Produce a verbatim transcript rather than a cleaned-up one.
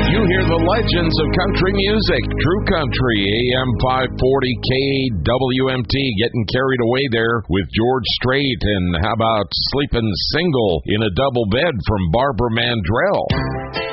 You hear the legends of country music. True Country, A M five forty K W M T, getting carried away there with George Strait. And how about Sleeping Single in a Double Bed from Barbara Mandrell?